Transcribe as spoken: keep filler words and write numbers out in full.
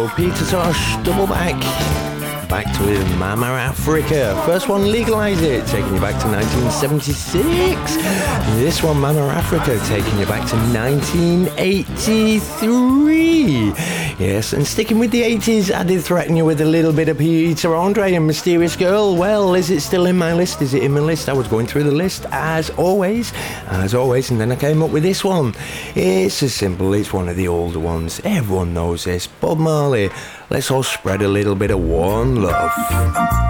Peter Tosh, double back. Back to Mama Africa. First one, Legalize It, taking you back to nineteen seventy-six. This one, Mama Africa, taking you back to nineteen eighty-three. Yes, and sticking with the eighties, I did threaten you with a little bit of Peter Andre and Mysterious Girl. Well, is it still in my list? Is it in my list? I was going through the list, as always, as always, and then I came up with this one. It's as simple, it's one of the older ones. Everyone knows this. Bob Marley. Let's all spread a little bit of one love.